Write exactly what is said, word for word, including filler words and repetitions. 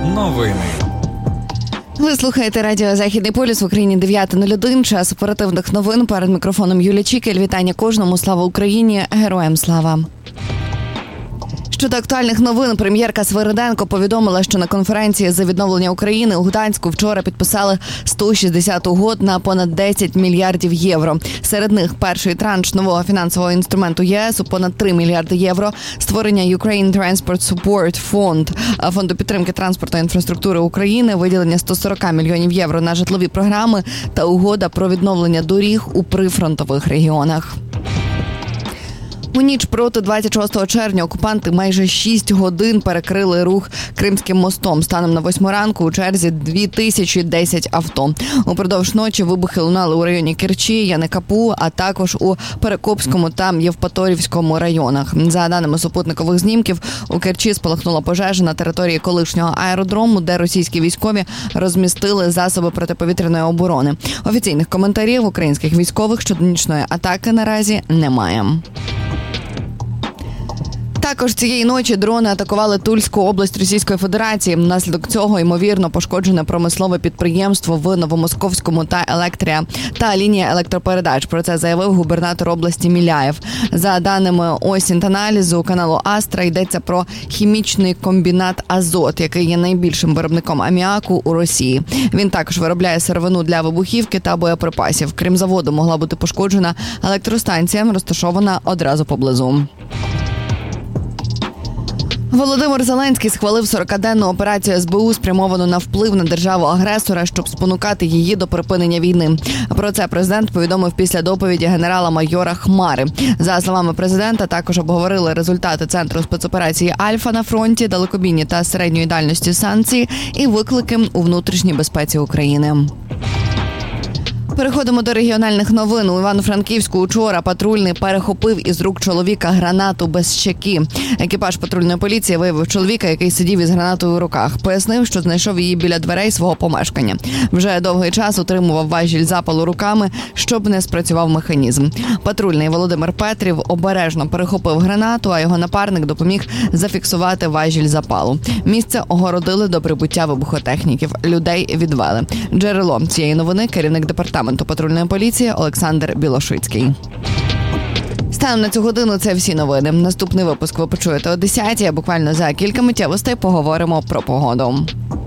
Новини. Ви слухаєте радіо «Західний полюс», в Україні дев'ята нуль один, час оперативних новин. Перед мікрофоном Юлія Чікель. Вітання кожному. Слава Україні! Героям слава! Щодо актуальних новин, прем'єрка Свириденко повідомила, що на конференції за відновлення України у Гданську вчора підписали сто шістдесят угод на понад десять мільярдів євро. Серед них перший транш нового фінансового інструменту ЄС у понад три мільярди євро, створення Ukraine Transport Support Fund, фонду підтримки транспортної інфраструктури України, виділення сто сорок мільйонів євро на житлові програми та угода про відновлення доріг у прифронтових регіонах. У ніч проти двадцять шостого червня окупанти майже шість годин перекрили рух Кримським мостом. Станом на восьму ранку у черзі дві тисячі десять авто. Упродовж ночі вибухи лунали у районі Керчі, Яни-Капу, а також у Перекопському та Євпаторівському районах. За даними супутникових знімків, у Керчі спалахнула пожежа на території колишнього аеродрому, де російські військові розмістили засоби протиповітряної оборони. Офіційних коментарів українських військових щодо нічної атаки наразі немає. Також цієї ночі дрони атакували Тульську область Російської Федерації. Внаслідок цього, ймовірно, пошкоджене промислове підприємство в Новомосковському та Електрія та лінія електропередач. Про це заявив губернатор області Міляєв. За даними Осінт-аналізу каналу Астра, йдеться про хімічний комбінат «Азот», який є найбільшим виробником аміаку у Росії. Він також виробляє сировину для вибухівки та боєприпасів. Крім заводу, могла бути пошкоджена електростанція, розташована одразу поблизу. Володимир Зеленський схвалив сорокаденну операцію ес бе у, спрямовану на вплив на державу-агресора, щоб спонукати її до припинення війни. Про це президент повідомив після доповіді генерала-майора Хмари. За словами президента, також обговорили результати Центру спецоперації «Альфа» на фронті, далекобійні та середньої дальності санкції і виклики у внутрішній безпеці України. Переходимо до регіональних новин. У Івано-Франківську учора патрульний перехопив із рук чоловіка гранату без чеки. Екіпаж патрульної поліції виявив чоловіка, який сидів із гранатою у руках. Пояснив, що знайшов її біля дверей свого помешкання. Вже довгий час утримував важіль запалу руками, щоб не спрацював механізм. Патрульний Володимир Петрів обережно перехопив гранату, а його напарник допоміг зафіксувати важіль запалу. Місце огородили до прибуття вибухотехніків. Людей відвели. Джерелом цієї новини – керівник департаменту патрульної поліції Олександр Білошицький. Станом на цю годину це всі новини. Наступний випуск ви почуєте о десятій, а буквально за кілька миттєвостей поговоримо про погоду.